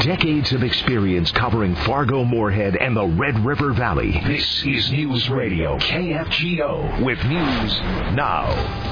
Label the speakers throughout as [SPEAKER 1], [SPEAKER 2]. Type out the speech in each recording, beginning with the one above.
[SPEAKER 1] Decades of experience covering Fargo, Moorhead, and the Red River Valley. This is News Radio KFGO with news now.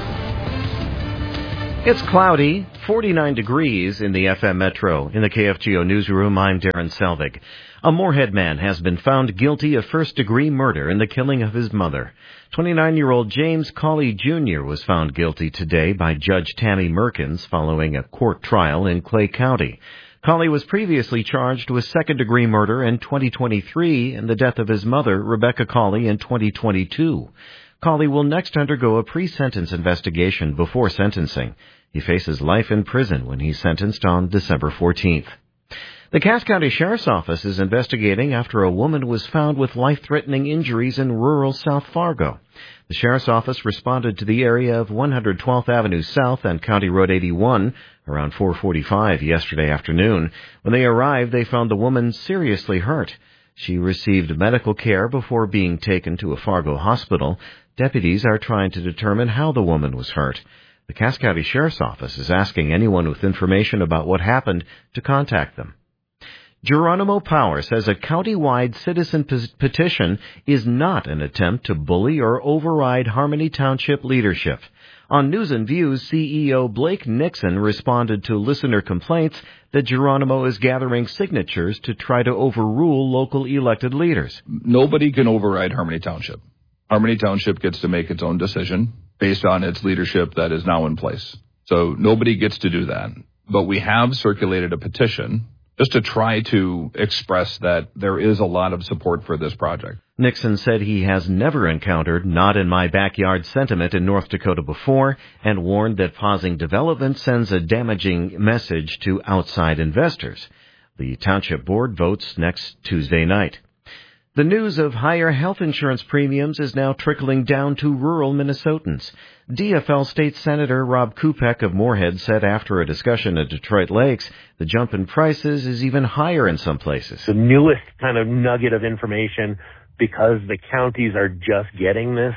[SPEAKER 2] It's cloudy, 49 degrees in the FM Metro. In the KFGO newsroom, I'm Darren Selvig. A Moorhead man has been found guilty of first-degree murder in the killing of his mother. 29-year-old James Colley Jr. was found guilty today by Judge Tammy Merkins following a court trial in Clay County. Colley was previously charged with second-degree murder in 2023 and the death of his mother, Rebecca Colley, in 2022. Colley will next undergo a pre-sentence investigation before sentencing. He faces life in prison when he's sentenced on December 14th. The Cass County Sheriff's Office is investigating after a woman was found with life-threatening injuries in rural South Fargo. The Sheriff's Office responded to the area of 112th Avenue South and County Road 81 around 4:45 yesterday afternoon. When they arrived, they found the woman seriously hurt. She received medical care before being taken to a Fargo hospital. Deputies are trying to determine how the woman was hurt. The Cass County Sheriff's Office is asking anyone with information about what happened to contact them. Geronimo Power says a county-wide citizen petition is not an attempt to bully or override Harmony Township leadership. On News and Views, CEO Blake Nixon responded to listener complaints that Geronimo is gathering signatures to try to overrule local elected leaders.
[SPEAKER 3] Nobody can override Harmony Township. Harmony Township gets to make its own decision based on its leadership that is now in place. So nobody gets to do that. But we have circulated a petition just to try to express that there is a lot of support for this project.
[SPEAKER 2] Nixon said he has never encountered not-in-my-backyard sentiment in North Dakota before and warned that pausing development sends a damaging message to outside investors. The Township Board votes next Tuesday night. The news of higher health insurance premiums is now trickling down to rural Minnesotans. DFL State Senator Rob Kupek of Moorhead said after a discussion at Detroit Lakes, the jump in prices is even higher in some places.
[SPEAKER 4] The newest kind of nugget of information, because the counties are just getting this,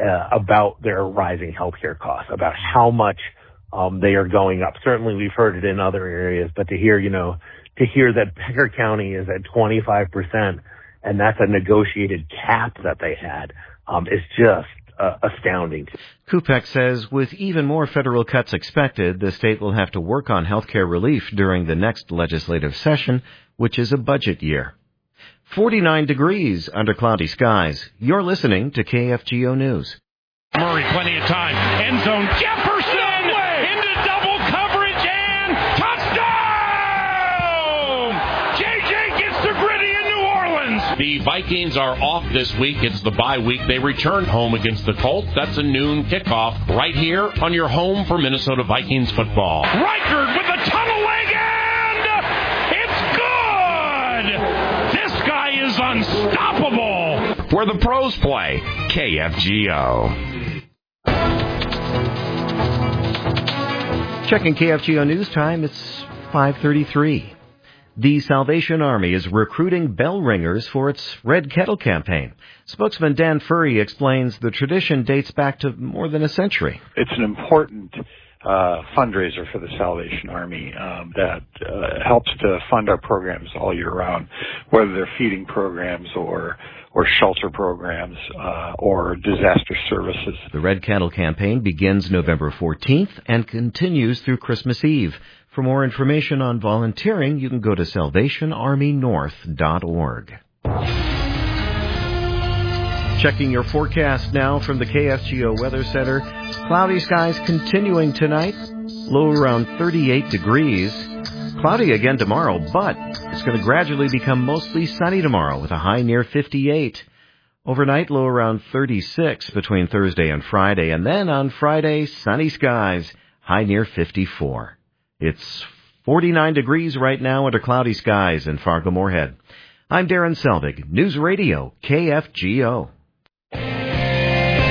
[SPEAKER 4] about their rising healthcare costs, about how much they are going up. Certainly we've heard it in other areas, but to hear that Becker County is at 25%, and that's a negotiated cap that they had, is just astounding.
[SPEAKER 2] Kupek says with even more federal cuts expected, the state will have to work on health care relief during the next legislative session, which is a budget year. 49 degrees under cloudy skies. You're listening to KFGO News.
[SPEAKER 5] Murray, plenty of time. End zone. Jefferson into double coverage and touchdown! JJ gets to Gritty in New Orleans. The Vikings are off this week. It's the bye week. They return home against the Colts. That's a noon kickoff right here on your home for Minnesota Vikings football. Reichard with a tunnel leg and it's good! This guy is unstoppable. Where the pros play, KFGO.
[SPEAKER 2] Checking KFGO News Time, it's 5:33. The Salvation Army is recruiting bell ringers for its Red Kettle campaign. Spokesman Dan Furry explains the tradition dates back to more than a century.
[SPEAKER 6] It's an important fundraiser for the Salvation Army that helps to fund our programs all year round, whether they're feeding programs or shelter programs or disaster services.
[SPEAKER 2] The Red Kettle campaign begins November 14th and continues through Christmas Eve. For more information on volunteering, you can go to salvationarmynorth.org. Checking your forecast now from the KFGO Weather Center. Cloudy skies continuing tonight. Low around 38 degrees. Cloudy again tomorrow, but it's going to gradually become mostly sunny tomorrow with a high near 58. Overnight, low around 36 between Thursday and Friday. And then on Friday, sunny skies, high near 54. It's 49 degrees right now under cloudy skies in Fargo Moorhead. I'm Darren Selvig, News Radio, KFGO.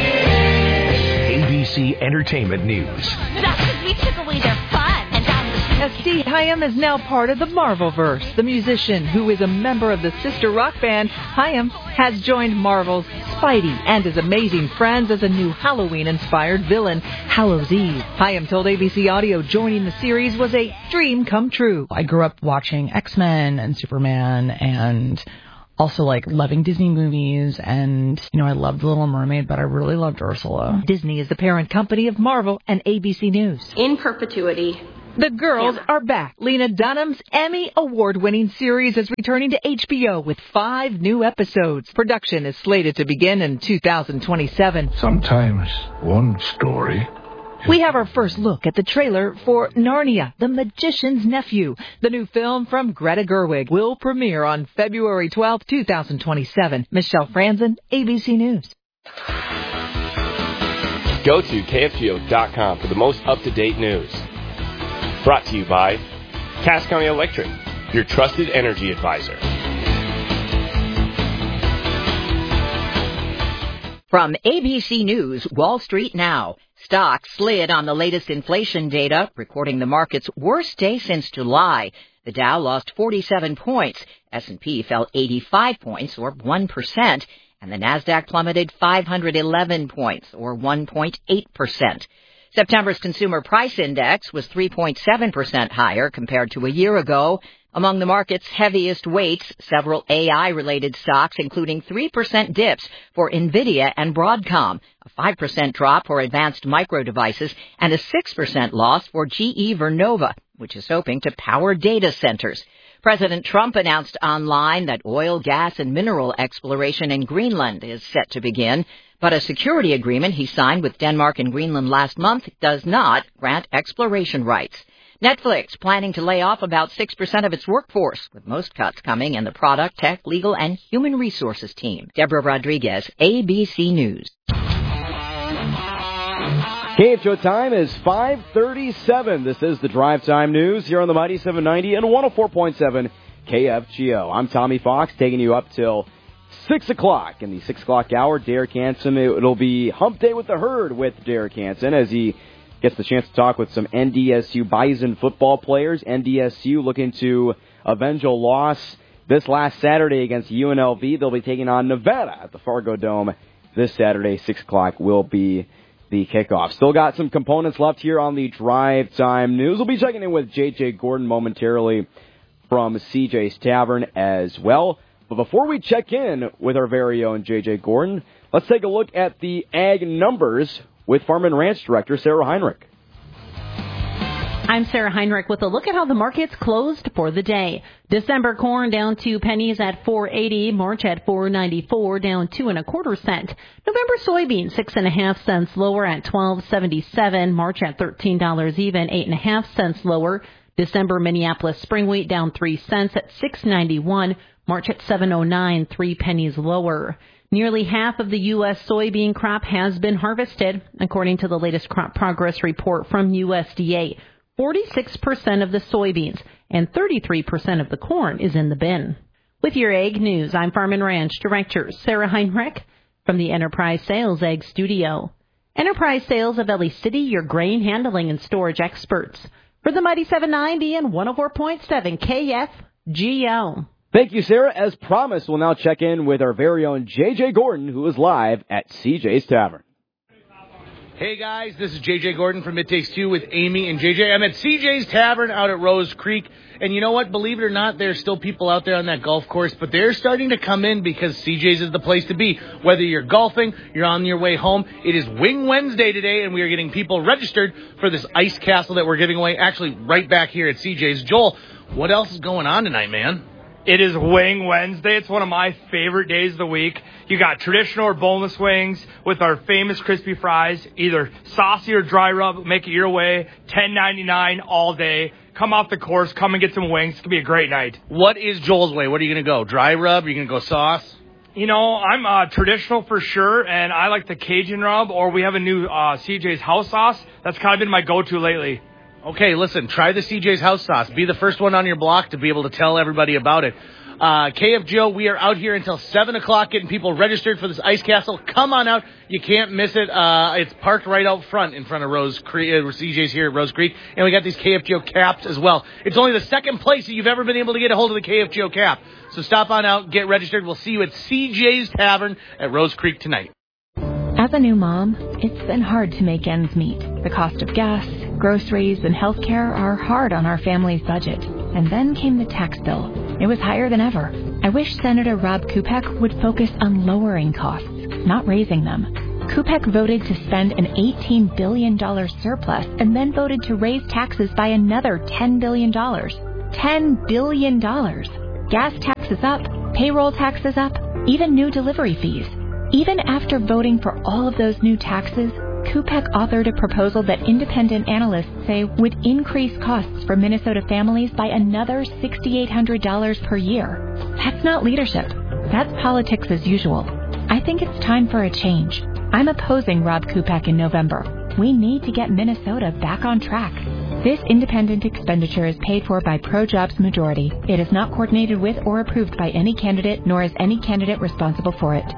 [SPEAKER 1] ABC Entertainment News.
[SPEAKER 7] That's because we took away their fun and down the Steve Hyam is now part of the Marvelverse. The musician, who is a member of the sister rock band, Hyam, has joined Marvel's Spidey and his amazing friends as a new Halloween-inspired villain, Hallows Eve. Hyam told ABC Audio joining the series was a dream come true.
[SPEAKER 8] I grew up watching X-Men and Superman and also loving Disney movies, and I loved The Little Mermaid, but I really loved Ursula.
[SPEAKER 7] Disney is the parent company of Marvel and ABC News.
[SPEAKER 9] In perpetuity.
[SPEAKER 7] The girls are back. Lena Dunham's Emmy Award-winning series is returning to HBO with 5 new episodes. Production is slated to begin in 2027.
[SPEAKER 10] Sometimes one story.
[SPEAKER 7] We have our first look at the trailer for Narnia, The Magician's Nephew. The new film from Greta Gerwig will premiere on February 12, 2027. Michelle Franzen, ABC News.
[SPEAKER 11] Go to KFGO.com for the most up-to-date news. Brought to you by Cass County Electric, your trusted energy advisor.
[SPEAKER 12] From ABC News, Wall Street Now. Stocks slid on the latest inflation data, recording the market's worst day since July. The Dow lost 47 points. S&P fell 85 points, or 1%, and the Nasdaq plummeted 511 points, or 1.8%. September's consumer price index was 3.7% higher compared to a year ago. Among the market's heaviest weights, several AI-related stocks, including 3% dips for NVIDIA and Broadcom, a 5% drop for Advanced Micro Devices, and a 6% loss for GE Vernova, which is hoping to power data centers. President Trump announced online that oil, gas, and mineral exploration in Greenland is set to begin, but a security agreement he signed with Denmark and Greenland last month does not grant exploration rights. Netflix planning to lay off about 6% of its workforce, with most cuts coming in the product, tech, legal, and human resources team. Deborah Rodriguez, ABC News.
[SPEAKER 13] KFGO time is 5:37. This is the Drive Time News here on the Mighty 790 and 104.7 KFGO. I'm Tommy Fox, taking you up till 6 o'clock. In the 6 o'clock hour, Derek Hansen, it'll be Hump Day with the Herd with Derek Hansen as he gets the chance to talk with some NDSU Bison football players. NDSU looking to avenge a loss this last Saturday against UNLV. They'll be taking on Nevada at the Fargo Dome this Saturday. 6 o'clock will be the kickoff. Still got some components left here on the Drive Time News. We'll be checking in with J.J. Gordon momentarily from CJ's Tavern as well. But before we check in with our very own J.J. Gordon, let's take a look at the ag numbers with Farm and Ranch Director Sarah Heinrich.
[SPEAKER 14] I'm Sarah Heinrich with a look at how the markets closed for the day. December corn down 2 pennies at $4.80. March at $4.94, down 2 1/4 cents. November soybeans 6 1/2 cents lower at $12.77. March at $13 even, 8 1/2 cents lower. December Minneapolis spring wheat down 3 cents at $6.91. March at $7.09, 3 pennies lower. Nearly half of the U.S. soybean crop has been harvested, according to the latest crop progress report from USDA. 46% of the soybeans and 33% of the corn is in the bin. With your Ag News, I'm Farm and Ranch Director Sarah Heinrich from the Enterprise Sales Ag Studio. Enterprise Sales of Ellie City, your grain handling and storage experts. For the Mighty 790 and 104.7 KFGO.
[SPEAKER 13] Thank you, Sarah. As promised, we'll now check in with our very own J.J. Gordon, who is live at CJ's Tavern.
[SPEAKER 15] Hey, guys, this is J.J. Gordon from It Takes Two with Amy and J.J. I'm at CJ's Tavern out at Rose Creek. And you know what? Believe it or not, there's still people out there on that golf course, but they're starting to come in because CJ's is the place to be. Whether you're golfing, you're on your way home, it is Wing Wednesday today, and we are getting people registered for this ice castle that we're giving away, actually right back here at CJ's. Joel, what else is going on tonight, man?
[SPEAKER 16] It is Wing Wednesday. It's one of my favorite days of the week. You got traditional or boneless wings with our famous crispy fries, either saucy or dry rub. Make it your way. $10.99 all day. Come off the course. Come and get some wings. It's going to be a great night.
[SPEAKER 15] What is Joel's way? What are you going to go? Dry rub? Are you going to go sauce?
[SPEAKER 16] You know, I'm traditional for sure, and I like the Cajun rub, or we have a new CJ's house sauce. That's kind of been my go-to lately.
[SPEAKER 15] Okay, listen, try the CJ's house sauce. Be the first one on your block to be able to tell everybody about it. KFGO, we are out here until 7 o'clock getting people registered for this ice castle. Come on out. You can't miss it. It's parked right out front in front of Rose Creek. CJ's here at Rose Creek. And we got these KFGO caps as well. It's only the second place that you've ever been able to get a hold of the KFGO cap. So stop on out, get registered. We'll see you at CJ's Tavern at Rose Creek tonight.
[SPEAKER 9] As a new mom, it's been hard to make ends meet. The cost of gas, groceries, and healthcare are hard on our family's budget. And then came the tax bill. It was higher than ever. I wish Senator Rob Kupek would focus on lowering costs, not raising them. Kupek voted to spend an $18 billion surplus and then voted to raise taxes by another $10 billion. $10 billion. Gas taxes up, payroll taxes up, even new delivery fees. Even after voting for all of those new taxes, Kupek authored a proposal that independent analysts say would increase costs for Minnesota families by another $6,800 per year. That's not leadership. That's politics as usual. I think it's time for a change. I'm opposing Rob Kupek in November. We need to get Minnesota back on track. This independent expenditure is paid for by Pro-Jobs Majority. It is not coordinated with or approved by any candidate, nor is any candidate responsible for it.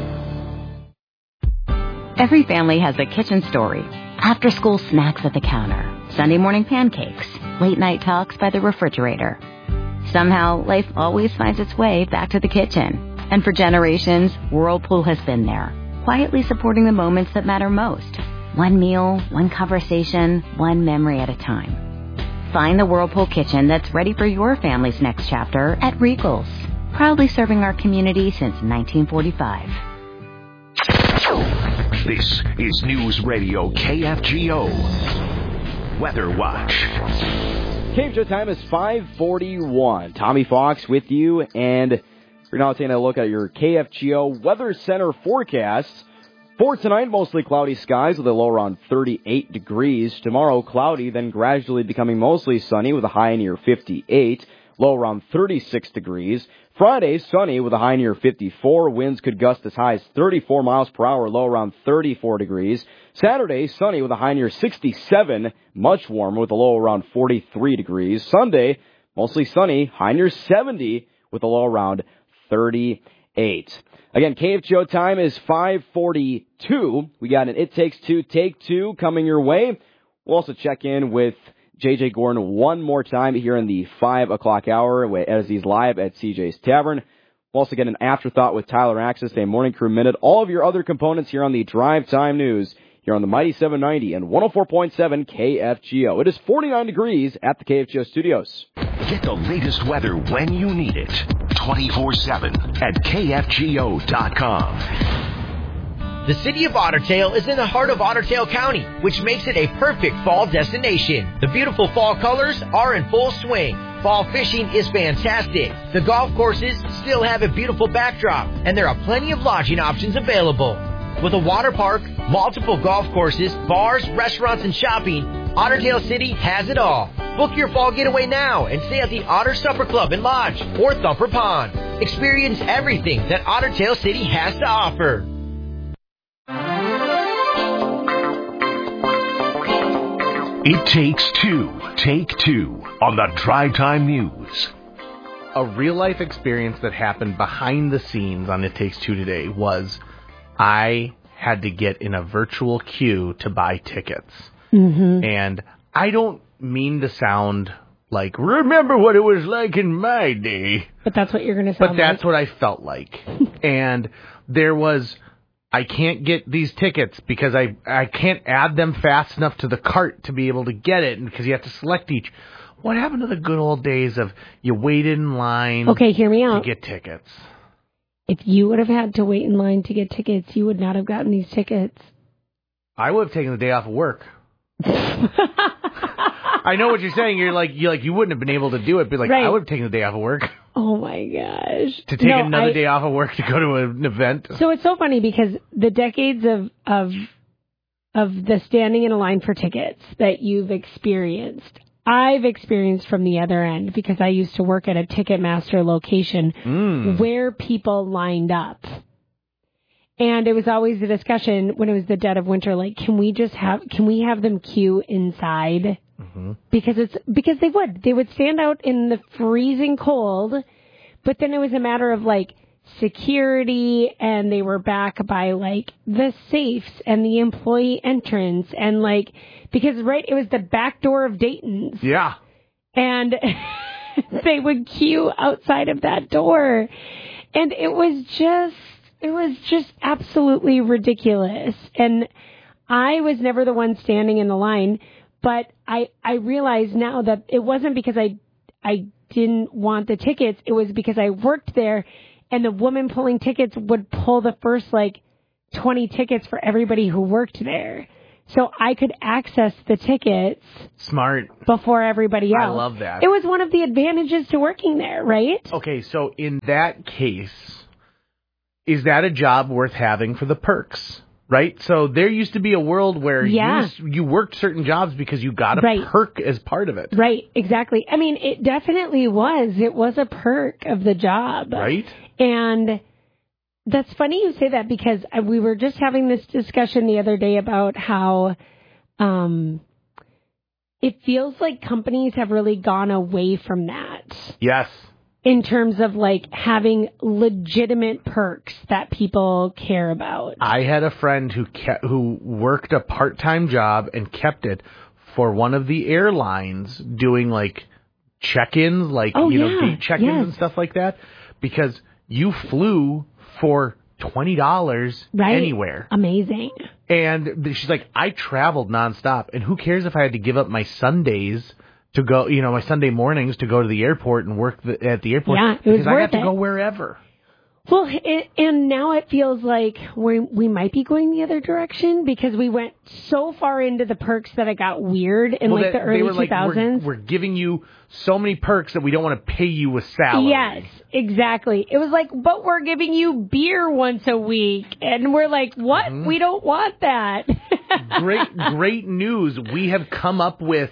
[SPEAKER 17] Every family has a kitchen story. After-school snacks at the counter, Sunday morning pancakes, late-night talks by the refrigerator. Somehow, life always finds its way back to the kitchen. And for generations, Whirlpool has been there, quietly supporting the moments that matter most. One meal, one conversation, one memory at a time. Find the Whirlpool kitchen that's ready for your family's next chapter at Regal's. Proudly serving our community since 1945.
[SPEAKER 1] This is News Radio KFGO. Weather Watch.
[SPEAKER 13] KFGO time is 5:41. Tommy Fox with you, and we're now taking a look at your KFGO Weather Center forecast. For tonight, mostly cloudy skies with a low around 38 degrees. Tomorrow, cloudy, then gradually becoming mostly sunny with a high near 58. Low around 36 degrees. Friday, sunny with a high near 54. Winds could gust as high as 34 miles per hour, low around 34 degrees. Saturday, sunny with a high near 67. Much warmer with a low around 43 degrees. Sunday, mostly sunny, high near 70 with a low around 38. Again, KFGO time is 5:42. We got an It Takes Two, Take Two coming your way. We'll also check in with JJ Gordon one more time here in the 5 o'clock hour as he's live at CJ's Tavern. We'll also get an afterthought with Tyler Axis, a Morning Crew Minute. All of your other components here on the Drive Time News here on the Mighty 790 and 104.7 KFGO. It is 49 degrees at the KFGO studios.
[SPEAKER 1] Get the latest weather when you need it. 24/7 at KFGO.com.
[SPEAKER 18] The city of Otter Tail is in the heart of Otter Tail County, which makes it a perfect fall destination. The beautiful fall colors are in full swing. Fall fishing is fantastic. The golf courses still have a beautiful backdrop, and there are plenty of lodging options available. With a water park, multiple golf courses, bars, restaurants, and shopping, Otter Tail City has it all. Book your fall getaway now and stay at the Otter Supper Club and Lodge or Thumper Pond. Experience everything that Otter Tail City has to offer.
[SPEAKER 1] It Takes Two, Take Two on the Drive Time News.
[SPEAKER 19] A real-life experience that happened behind the scenes on It Takes Two today was I had to get in a virtual queue to buy tickets.
[SPEAKER 14] Mm-hmm.
[SPEAKER 19] And I don't mean to sound like, remember what it was like in my day.
[SPEAKER 14] But that's what you're going to sound
[SPEAKER 19] But that's what I felt like. And there was... I can't get these tickets because I can't add them fast enough to the cart to be able to get it, and because you have to select each. What happened to the good old days of you waited in line
[SPEAKER 14] hear me out.
[SPEAKER 19] to get tickets?
[SPEAKER 14] If you would have had to wait in line to get tickets, you would not have gotten these tickets.
[SPEAKER 19] I would have taken the day off of work. I know what you're saying. You wouldn't have been able to do it, but right. I would have taken the day off of work.
[SPEAKER 14] Oh my gosh.
[SPEAKER 19] To take another day off of work to go to an event.
[SPEAKER 14] So it's so funny because the decades of the standing in a line for tickets that you've experienced, I've experienced from the other end because I used to work at a Ticketmaster location where people lined up. And it was always a discussion when it was the dead of winter, like, can we have them queue inside? Mm-hmm. Because they would stand out in the freezing cold,
[SPEAKER 20] But then it was a matter of like security, and they were back by like the safes and the employee entrance, and like, because it was the back door of Dayton's.
[SPEAKER 19] Yeah.
[SPEAKER 20] And they would queue outside of that door. And it was just absolutely ridiculous. And I was never the one standing in the line, but I realize now that it wasn't because I didn't want the tickets. It was because I worked there, and the woman pulling tickets would pull the first 20 tickets for everybody who worked there. So I could access the tickets.
[SPEAKER 19] Smart.
[SPEAKER 20] Before everybody else.
[SPEAKER 19] I love that.
[SPEAKER 20] It was one of the advantages to working there, right?
[SPEAKER 19] Okay, so in that case, is that a job worth having for the perks? Right? So there used to be a world where you worked certain jobs because you got a perk as part of it.
[SPEAKER 20] Right, exactly. I mean, it definitely was. It was a perk of the job.
[SPEAKER 19] Right.
[SPEAKER 20] And that's funny you say that, because we were just having this discussion the other day about how it feels like companies have really gone away from that.
[SPEAKER 19] Yes.
[SPEAKER 20] In terms of having legitimate perks that people care about.
[SPEAKER 19] I had a friend who worked a part-time job and kept it for one of the airlines, doing check-ins, gate check-ins and stuff like that, because you flew for $20 anywhere.
[SPEAKER 20] Amazing.
[SPEAKER 19] And she's like, I traveled nonstop, and who cares if I had to give up my Sundays to go, my Sunday mornings to go to the airport and work at the airport.
[SPEAKER 20] Yeah, it
[SPEAKER 19] because
[SPEAKER 20] was
[SPEAKER 19] I
[SPEAKER 20] worth
[SPEAKER 19] got to
[SPEAKER 20] it.
[SPEAKER 19] go wherever.
[SPEAKER 20] Well, and now it feels like we might be going the other direction, because we went so far into the perks that it got weird in the early 2000s.
[SPEAKER 19] We're giving you so many perks that we don't want to pay you a salary.
[SPEAKER 20] Yes, exactly. It was but we're giving you beer once a week. And we're like, what? Mm-hmm. We don't want that.
[SPEAKER 19] Great news. We have come up with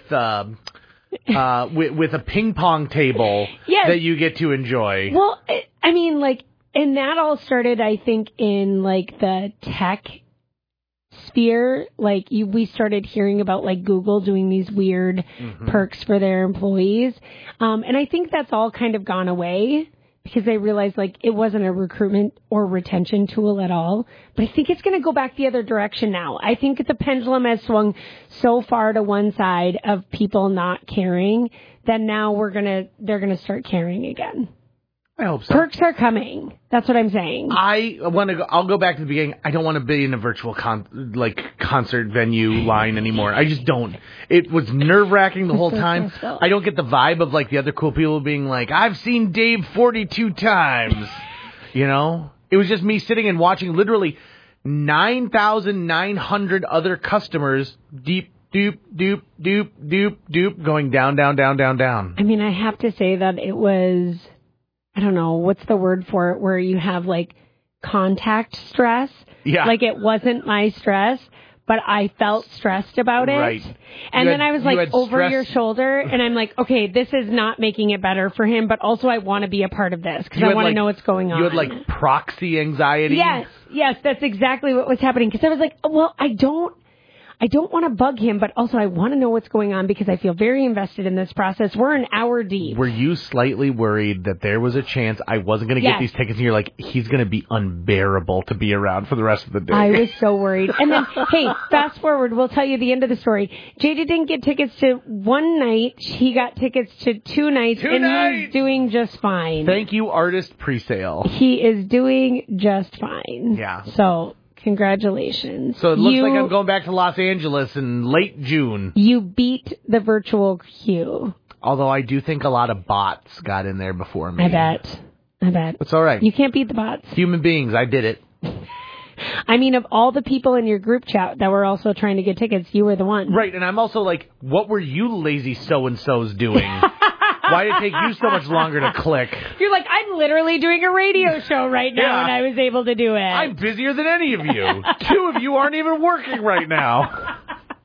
[SPEAKER 19] a ping pong table that you get to enjoy.
[SPEAKER 20] Well, I mean, and that all started, I think, in the tech sphere. We started hearing about Google doing these weird perks for their employees. And I think that's all kind of gone away, because they realized it wasn't a recruitment or retention tool at all. But I think it's going to go back the other direction now. I think the pendulum has swung so far to one side of people not caring that now they're going to start caring again.
[SPEAKER 19] I hope so.
[SPEAKER 20] Perks are coming. That's what I'm saying.
[SPEAKER 19] I'll go back to the beginning. I don't want to be in a virtual concert venue line anymore. I just don't. It was nerve-wracking the whole time. I don't get the vibe of the other cool people being I've seen Dave 42 times. It was just me sitting and watching literally 9,900 other customers doop, doop, doop, doop, doop, going down, down, down, down, down.
[SPEAKER 20] I mean, I have to say that it was, I don't know, what's the word for it, where you have contact stress. Yeah. It wasn't my stress, but I felt stressed about it. Right. And then I was over your shoulder, and I'm okay, this is not making it better for him, but also I want to be a part of this because I want to know what's going on.
[SPEAKER 19] You had proxy anxiety?
[SPEAKER 20] Yes, that's exactly what was happening, because I was well, I don't want to bug him, but also I want to know what's going on because I feel very invested in this process. We're an hour deep.
[SPEAKER 19] Were you slightly worried that there was a chance I wasn't going to get these tickets, and you're he's going to be unbearable to be around for the rest of the day?
[SPEAKER 20] I was so worried. And then, hey, fast forward, we'll tell you the end of the story. JJ didn't get tickets to one night. He got tickets to 2 nights. He's doing just fine.
[SPEAKER 19] Thank you, artist presale.
[SPEAKER 20] He is doing just fine.
[SPEAKER 19] Yeah.
[SPEAKER 20] So congratulations.
[SPEAKER 19] So it looks like I'm going back to Los Angeles in late June.
[SPEAKER 20] You beat the virtual queue.
[SPEAKER 19] Although I do think a lot of bots got in there before me.
[SPEAKER 20] I bet.
[SPEAKER 19] It's all right.
[SPEAKER 20] You can't beat the bots.
[SPEAKER 19] Human beings, I did it.
[SPEAKER 20] I mean, of all the people in your group chat that were also trying to get tickets, you were the one.
[SPEAKER 19] Right, and I'm also what were you lazy so-and-sos doing? Why did it take you so much longer to click?
[SPEAKER 20] You're I'm literally doing a radio show right now, and I was able to do it.
[SPEAKER 19] I'm busier than any of you. 2 of you aren't even working right now.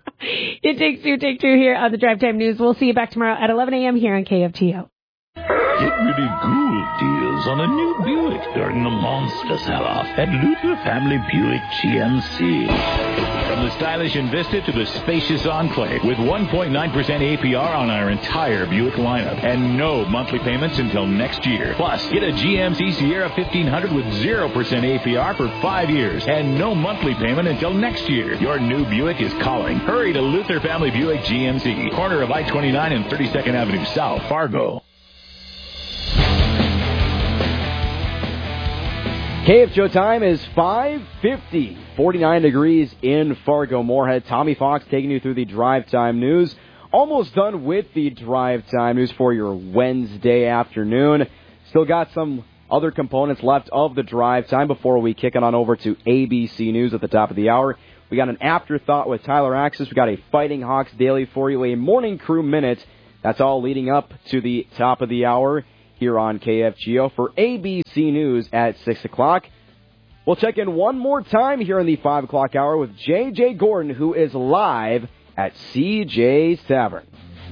[SPEAKER 20] It takes two here on the Drive Time News. We'll see you back tomorrow at 11 a.m. here on KFTO.
[SPEAKER 10] Get really good deals on a new Buick during the monster sell-off at Luther Family Buick GMC. From the stylish Envista to the spacious Enclave, with 1.9% APR on our entire Buick lineup and no monthly payments until next year. Plus, get a GMC Sierra 1500 with 0% APR for 5 years and no monthly payment until next year. Your new Buick is calling. Hurry to Luther Family Buick GMC, corner of I-29 and 32nd Avenue South, Fargo.
[SPEAKER 13] KFGO time is 5:50, 49 degrees in Fargo-Moorhead. Tommy Fox taking you through the drive time news. Almost done with the drive time news for your Wednesday afternoon. Still got some other components left of the drive time before we kick it on over to ABC News at the top of the hour. We got an afterthought with Tyler Axis. We got a Fighting Hawks Daily for you, a morning crew minute. That's all leading up to the top of the hour here on KFGO for ABC News at 6 o'clock. We'll check in one more time here in the 5 o'clock hour with J.J. Gordon, who is live at CJ's Tavern.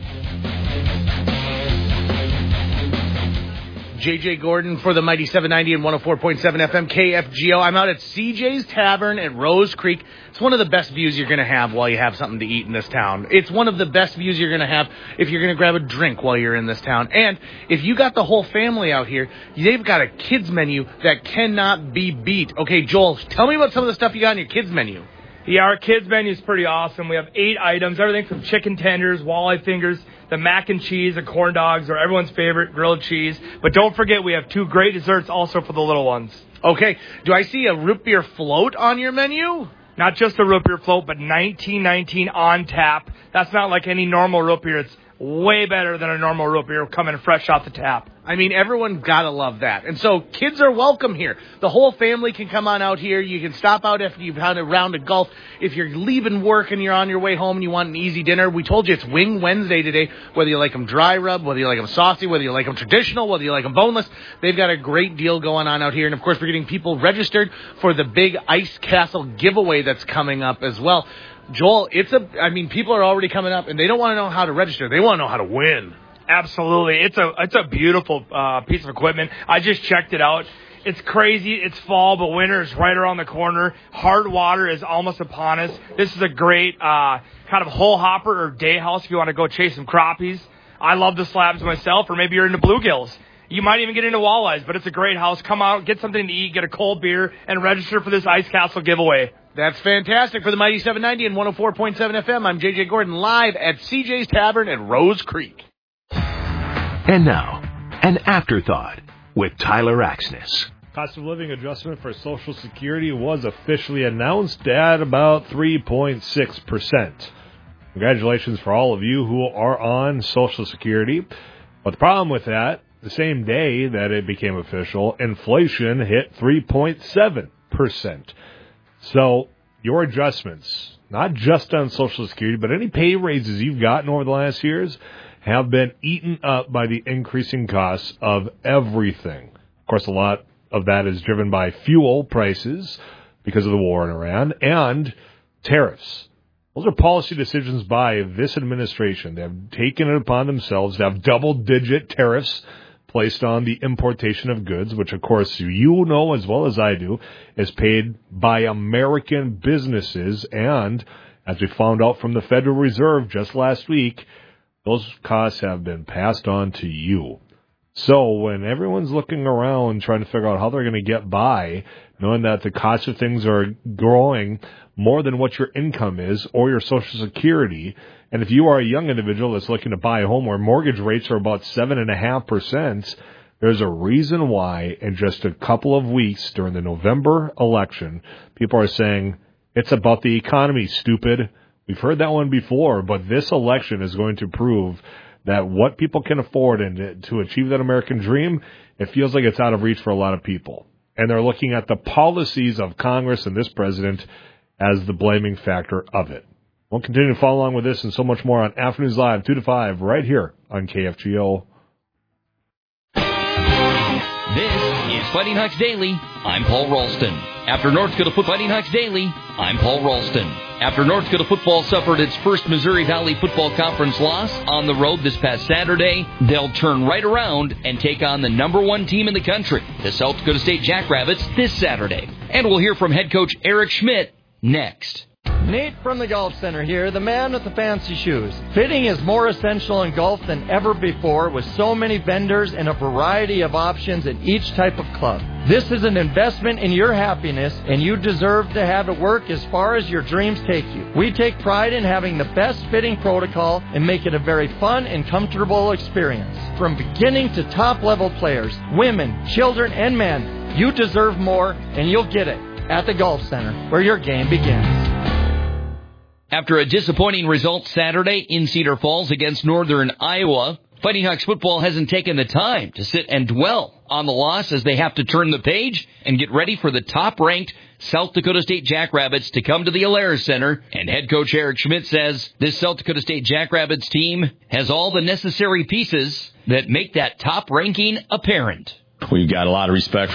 [SPEAKER 15] J.J. Gordon for the Mighty 790 and 104.7 FM KFGO. I'm out at CJ's Tavern at Rose Creek. It's one of the best views you're going to have while you have something to eat in this town. It's one of the best views you're going to have if you're going to grab a drink while you're in this town. And if you got the whole family out here, they've got a kids menu that cannot be beat. Okay, Joel, tell me about some of the stuff you got on your kids menu.
[SPEAKER 16] Yeah, our kids menu is pretty awesome. We have 8 items, everything from chicken tenders, walleye fingers, the mac and cheese, the corn dogs are everyone's favorite, grilled cheese. But don't forget, we have 2 great desserts also for the little ones.
[SPEAKER 15] Okay, do I see a root beer float on your menu?
[SPEAKER 16] Not just a root beer float, but 1919 on tap. That's not like any normal root beer. It's way better than a normal root beer coming fresh off the tap.
[SPEAKER 15] I mean, everyone gotta love that. And so kids are welcome here. The whole family can come on out here. You can stop out after you've had a round of golf. If you're leaving work and you're on your way home and you want an easy dinner, we told you it's Wing Wednesday today. Whether you like them dry rub, whether you like them saucy, whether you like them traditional, whether you like them boneless, they've got a great deal going on out here. And, of course, we're getting people registered for the big Ice Castle giveaway that's coming up as well. Joel, people are already coming up, and they don't want to know how to register. They want to know how to win.
[SPEAKER 16] Absolutely. It's a beautiful piece of equipment. I just checked it out. It's crazy. It's fall, but winter is right around the corner. Hard water is almost upon us. This is a great kind of hole hopper or day house if you want to go chase some crappies. I love the slabs myself, or maybe you're into bluegills. You might even get into walleyes, but it's a great house. Come out, get something to eat, get a cold beer, and register for this Ice Castle giveaway.
[SPEAKER 15] That's fantastic. For the Mighty 790 and 104.7 FM, I'm J.J. Gordon live at CJ's Tavern at Rose Creek.
[SPEAKER 1] And now, an afterthought with Tyler Axness.
[SPEAKER 21] Cost of living adjustment for Social Security was officially announced at about 3.6%. Congratulations for all of you who are on Social Security. But the problem with that, the same day that it became official, inflation hit 3.7%. So your adjustments, not just on Social Security, but any pay raises you've gotten over the last years, have been eaten up by the increasing costs of everything. Of course, a lot of that is driven by fuel prices because of the war in Iran and tariffs. Those are policy decisions by this administration. They have taken it upon themselves to have double-digit tariffs placed on the importation of goods, which, of course, you know as well as I do, is paid by American businesses. And as we found out from the Federal Reserve just last week, those costs have been passed on to you. So when everyone's looking around trying to figure out how they're going to get by, knowing that the cost of things are growing more than what your income is or your Social Security, and if you are a young individual that's looking to buy a home where mortgage rates are about 7.5%, there's a reason why in just a couple of weeks during the November election, people are saying, it's about the economy, stupid. We've heard that one before, but this election is going to prove that what people can afford and to achieve that American dream, it feels like it's out of reach for a lot of people. And they're looking at the policies of Congress and this president as the blaming factor of it. We'll continue to follow along with this and so much more on Afternoons Live, 2 to 5, right here on KFGO.
[SPEAKER 22] This is Fighting Hawks Daily. I'm Paul Ralston.
[SPEAKER 3] After North Dakota Fighting Hawks Daily, I'm Paul Ralston. After North Dakota football suffered its first Missouri Valley Football Conference loss on the road this past Saturday, they'll turn right around and take on the number one team in the country, the South Dakota State Jackrabbits, this Saturday. And we'll hear from head coach Eric Schmidt next.
[SPEAKER 22] Nate from the Golf Center here, the man with the fancy shoes. Fitting is more essential in golf than ever before with so many vendors and a variety of options in each type of club. This is an investment in your happiness, and you deserve to have it work as far as your dreams take you. We take pride in having the best fitting protocol and make it a very fun and comfortable experience. From beginning to top level players, women, children, and men, you deserve more, and you'll get it at the Golf Center, where your game begins.
[SPEAKER 3] After a disappointing result Saturday in Cedar Falls against Northern Iowa, Fighting Hawks football hasn't taken the time to sit and dwell on the loss as they have to turn the page and get ready for the top-ranked South Dakota State Jackrabbits to come to the Alaris Center. And head coach Eric Schmidt says this South Dakota State Jackrabbits team has all the necessary pieces that make that top ranking apparent.
[SPEAKER 23] We've got a lot of respect